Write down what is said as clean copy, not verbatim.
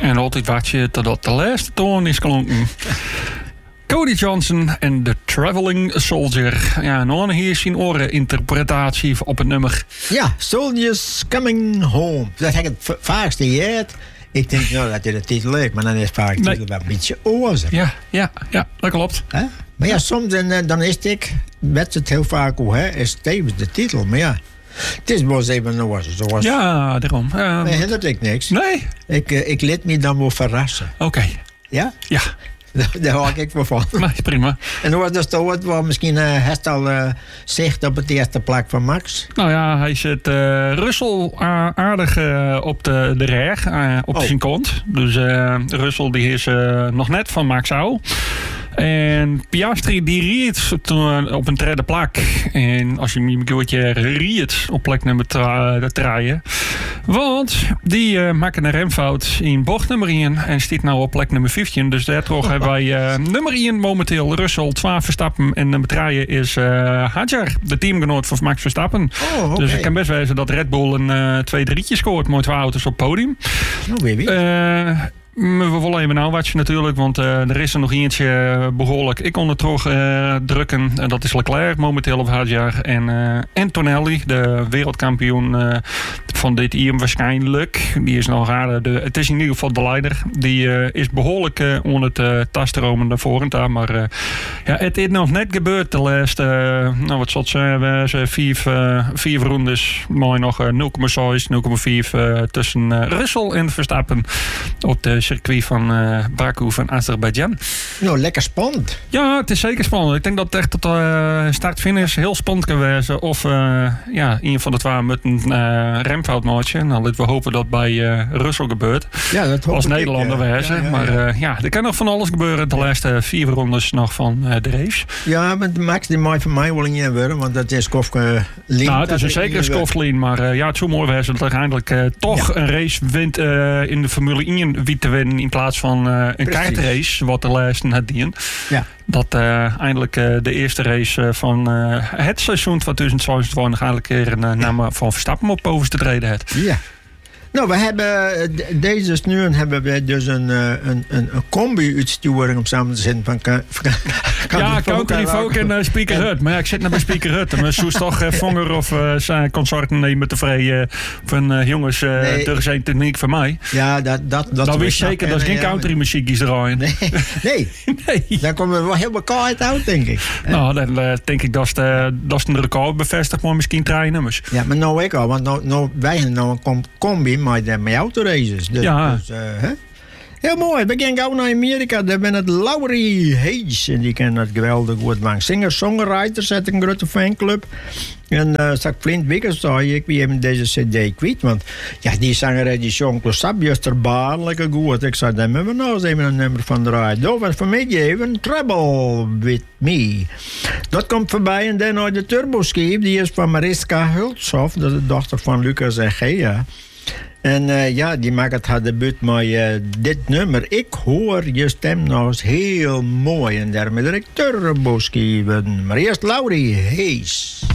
En altijd wacht je totdat de laatste toon is klonken. Cody Johnson en The Traveling Soldier. Ja, en dan hier is zijn oreninterpretatie op het nummer. Ja, Soldiers Coming Home. Dat heb ik het vaakste gehoord. Ik denk nou dat je de titel leuk, maar dan is vaak de titel wel een beetje ozer. Ja, dat klopt. Maar ja, soms dan is het heel vaak hoe, is tevens de titel. Maar ja, het is wel eens even zoals. Ja, daarom. Nee, hindert ik niks. Nee? Ik liet me dan wel verrassen. Oké. Ja? Ja. Daar hou ik wel van. Nee, prima. En hoe was dat stoot? Waar misschien heeft al zicht op het eerste plek van Max? Nou ja, hij zit Russell aardig op de reg, op zijn kont. Dus Russell die is nog net van Max Au. En Piastri die riet op een derde plek. En als je me een keertje riet op plek nummer 3. Want die maken een remfout in bocht nummer 1 en stiet nou op plek nummer 15. Dus daardoor hebben wij nummer 1 momenteel Russell, 12 Verstappen. En nummer 3 is Hadjar, de teamgenoot van Max Verstappen. Okay. Dus het kan best wezen dat Red Bull een 2-3'tje scoort met 2 auto's op het podium. We willen even nou watchen natuurlijk, want er is er nog eentje behoorlijk. Ik kon er terug drukken. En dat is Leclerc momenteel op Hadjar. En Antonelli, de wereldkampioen van dit jaar waarschijnlijk. Die is nog het is in ieder geval de leider. Die is behoorlijk onder het taststromen naar voren daar. Maar ja, het is nog net gebeurd de laatste, wat zal het zijn, 4 rondes. Mooi nog 0,6, 0,4 tussen Russell en Verstappen op de circuit van Baku van Azerbeidzjan. Nou, lekker spannend. Ja, het is zeker spannend. Ik denk dat het echt tot start-finish heel spannend kan wezen. Of een van de 2 met een remfout maatje. Nou, laten we hopen dat bij Russell gebeurt. Ja, dat hoop als ik Nederlander wezen. Maar er kan nog van alles gebeuren de laatste 4 rondes nog van de race. Ja, maar Max die mag van mij wel in je worden, want dat is Skofke Lien. Nou, het is een zekere Skoflien, maar het zou mooi wezen dat uiteindelijk toch een race wint in de Formule 1 wie te winnen in plaats van een kartrace, wat de laatste had dien. Ja. Dat eindelijk de eerste race van het seizoen 2022 eigenlijk weer een naam van Verstappen op bovenste treden had. Ja. Nou, we hebben deze nu hebben we dus een combi-uitsturing om samen te zitten van Country Folk en Speaker Hut. Maar ja, ik zit naar bij Speaker Hut. Maar zoals toch Vonger of zijn consorten nemen tevreden van jongens, er is een techniek van mij. Ja, dat wist zeker, dat is geen country muziek is erin. Nee. Dan komen we wel heel elkaar uit, denk ik. Nou, dan denk ik dat is een record bevestigd, maar misschien 3 nummers. Ja, maar nou ik al, want wij hebben nou een combi met autoraces. Dus, heel mooi. We gaan gauw naar Amerika. Daar ben het Laurie Hayes. En die kennen het geweldig goed. Singer-songwriter, zet een grote fanclub. En zag Flint Wiggers zei ik, wie hebben deze cd kwijt? Want ja, die zanger die zong Sabjes er baarlijke goed. Ik zei, dan hebben we nou eens even een nummer van draaien. Dat was voor mij even Trouble With Me. Dat komt voorbij en dan uit de Turbo-schip. Die is van Mariska Hulthoff. Dat is de dochter van Lucas en Gea. En die maakt het debuut met dit nummer. Ik hoor je stem nog eens heel mooi. En daarmee de Turbo-schieven. Maar eerst Laurie Hayes.